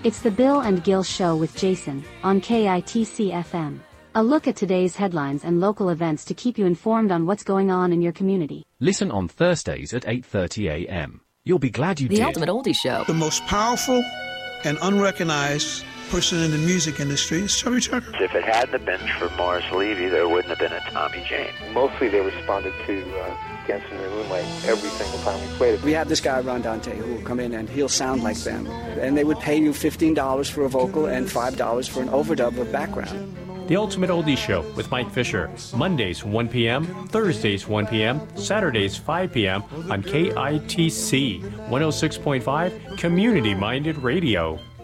It's the Bill and Gil Show with Jason, on KITC FM. A look at today's headlines and local events to keep you informed on what's going on in your community. Listen on Thursdays at 8:30 a.m. You'll be glad you did. The Ultimate Oldie Show. The most powerful and unrecognized person in the music industry is Chubby Checker. If it hadn't been for Morris Levy, there wouldn't have been a Tommy James. Mostly they responded to Dancing in the Moonlight every single time we played it. We have this guy, Ron Dante, who will come in and he'll sound like them. And they would pay you $15 for a vocal and $5 for an overdub of background. The Ultimate Oldie Show with Mike Fisher. Mondays 1 p.m., Thursdays 1 p.m., Saturdays 5 p.m. on KITC 106.5 Community Minded Radio.